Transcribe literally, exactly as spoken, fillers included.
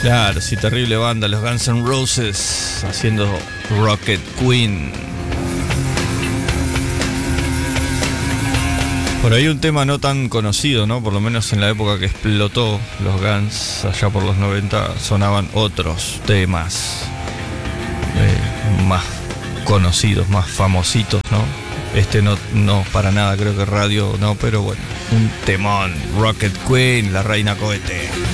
Claro, sí, terrible banda, los Guns N' Roses haciendo Rocket Queen. Por ahí un tema no tan conocido, ¿no? Por lo menos en la época que explotó los Guns, allá por los noventa, sonaban otros temas eh, más conocidos, más famositos, ¿no? Este no, no para nada, creo que radio no, pero bueno, un temón, Rocket Queen, la reina cohete.